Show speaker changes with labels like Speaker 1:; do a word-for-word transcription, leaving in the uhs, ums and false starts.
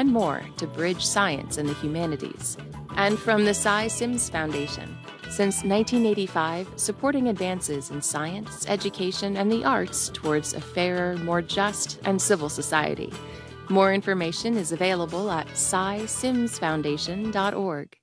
Speaker 1: and more to bridge science and the humanities. And from the Cy Sims Foundation, since nineteen eighty-five, supporting advances in science, education, and the arts towards a fairer, more just, and civil society. More information is available at cy sims foundation dot org.